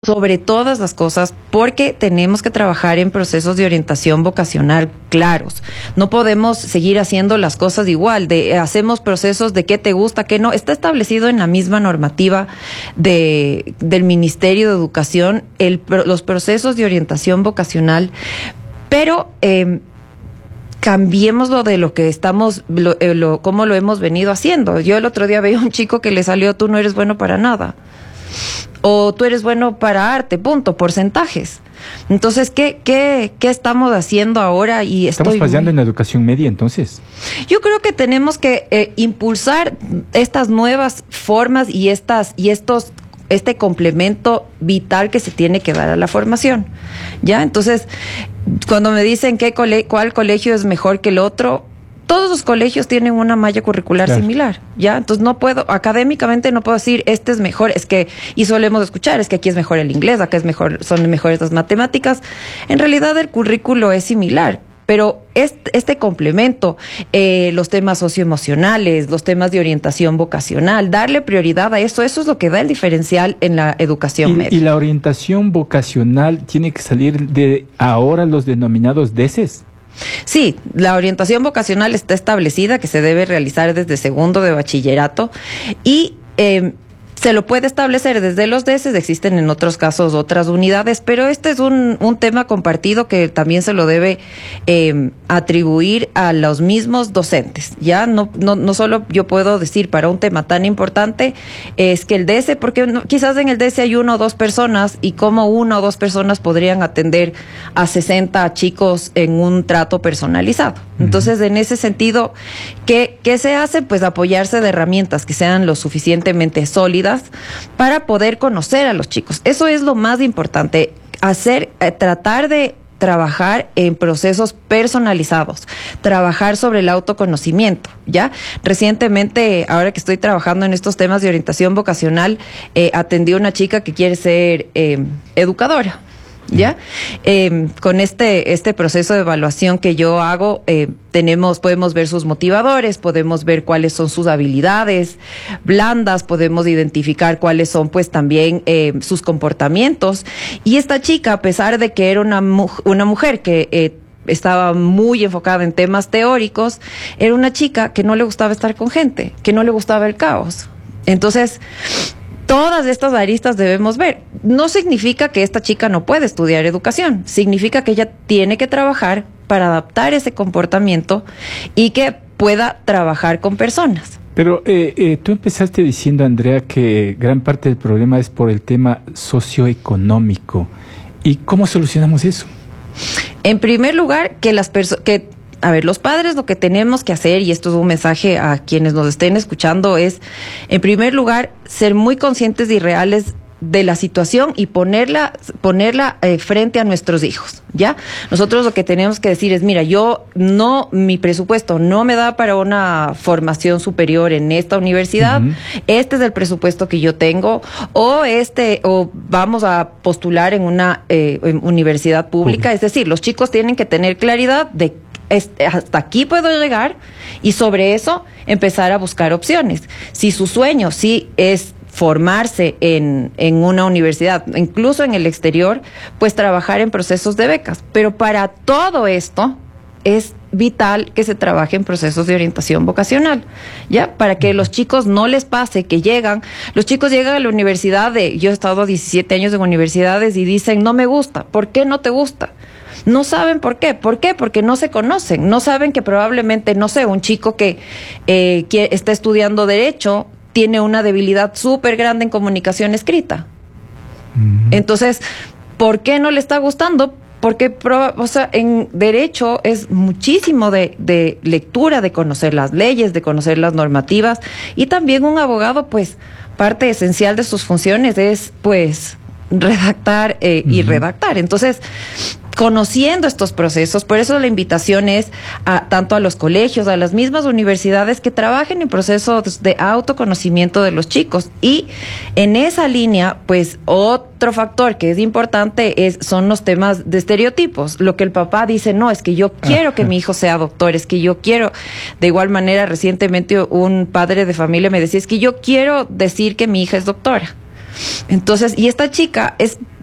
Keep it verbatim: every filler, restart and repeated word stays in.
sobre todas las cosas, porque tenemos que trabajar en procesos de orientación vocacional claros. No podemos seguir haciendo las cosas igual, de hacemos procesos de qué te gusta, qué no. Está establecido en la misma normativa de, del Ministerio de Educación el, los procesos de orientación vocacional, pero eh, cambiémoslo de lo que estamos, lo, eh, lo, cómo lo hemos venido haciendo. Yo el otro día veía un chico que le salió, tú no eres bueno para nada. O tú eres bueno para arte, punto, porcentajes. Entonces, ¿qué, qué, qué estamos haciendo ahora? Y estamos estoy fallando muy... en la educación media, entonces. Yo creo que tenemos que eh, impulsar estas nuevas formas y estas y estos este complemento vital que se tiene que dar a la formación. ¿Ya? Entonces, cuando me dicen qué cole, cuál colegio es mejor que el otro, todos los colegios tienen una malla curricular claro. similar, ¿ya? Entonces no puedo, académicamente no puedo decir, este es mejor, es que, y solemos escuchar, es que aquí es mejor el inglés, acá es mejor, son mejores las matemáticas. En realidad el currículo es similar, pero este, este complemento, eh, los temas socioemocionales, los temas de orientación vocacional, darle prioridad a eso, eso es lo que da el diferencial en la educación y, media. Y la orientación vocacional tiene que salir de ahora los denominados D E C Es. Sí, la orientación vocacional está establecida que se debe realizar desde segundo de bachillerato y eh, se lo puede establecer desde los D E S Es, existen en otros casos otras unidades, pero este es un, un tema compartido que también se lo debe eh, atribuir a los mismos docentes. Ya no, no, no solo yo puedo decir para un tema tan importante es que el D E S E, porque no, quizás en el D E S E hay uno o dos personas y como una o dos personas podrían atender a sesenta chicos en un trato personalizado. Entonces, en ese sentido, ¿qué, qué se hace? Pues apoyarse de herramientas que sean lo suficientemente sólidas para poder conocer a los chicos. Eso es lo más importante, hacer, eh, tratar de trabajar en procesos personalizados, trabajar sobre el autoconocimiento, ¿ya? Recientemente, ahora que estoy trabajando en estos temas de orientación vocacional, eh, atendí a una chica que quiere ser eh, educadora. ¿Ya? Eh, con este, este proceso de evaluación que yo hago, eh, tenemos, podemos ver sus motivadores, podemos ver cuáles son sus habilidades blandas, podemos identificar cuáles son pues también eh, sus comportamientos. Y esta chica, a pesar de que era una, una mujer que eh, estaba muy enfocada en temas teóricos, era una chica que no le gustaba estar con gente, que no le gustaba el caos. Entonces, todas estas aristas debemos ver. No significa que esta chica no puede estudiar educación, significa que ella tiene que trabajar para adaptar ese comportamiento y que pueda trabajar con personas. Pero eh, eh, tú empezaste diciendo, Andrea, que gran parte del problema es por el tema socioeconómico. ¿Y cómo solucionamos eso? En primer lugar, que las personas... que A ver, los padres lo que tenemos que hacer, y esto es un mensaje a quienes nos estén escuchando, es, en primer lugar, ser muy conscientes y reales de la situación y ponerla, ponerla eh, frente a nuestros hijos, ¿ya? Nosotros lo que tenemos que decir es, mira, yo no, mi presupuesto no me da para una formación superior en esta universidad, uh-huh. Este es el presupuesto que yo tengo, o este, o vamos a postular en una eh, en universidad pública, uh-huh. Es decir, los chicos tienen que tener claridad de hasta aquí puedo llegar y sobre eso empezar a buscar opciones. Si su sueño sí es formarse en, en una universidad, incluso en el exterior, pues trabajar en procesos de becas. Pero para todo esto es vital que se trabaje en procesos de orientación vocacional, ¿ya? Para que los chicos no les pase que llegan, los chicos llegan a la universidad de, yo he estado diecisiete años en universidades y dicen, no me gusta. ¿Por qué no te gusta? No saben por qué. ¿Por qué? Porque no se conocen. No saben que probablemente, no sé, un chico que, eh, que está estudiando Derecho tiene una debilidad súper grande en comunicación escrita. Mm. Entonces, ¿por qué no le está gustando? Porque, o sea, en Derecho es muchísimo de, de lectura, de conocer las leyes, de conocer las normativas. Y también un abogado, pues, parte esencial de sus funciones es, pues, redactar eh, uh-huh. y redactar. Entonces, conociendo estos procesos, por eso la invitación es a tanto a los colegios, a las mismas universidades que trabajen en procesos de autoconocimiento de los chicos. Y en esa línea, pues otro factor que es importante es son los temas de estereotipos. Lo que el papá dice, no, es que yo quiero que mi hijo sea doctor, es que yo quiero. De igual manera, recientemente un padre de familia me decía, es que yo quiero decir que mi hija es doctora. Entonces, y esta chica es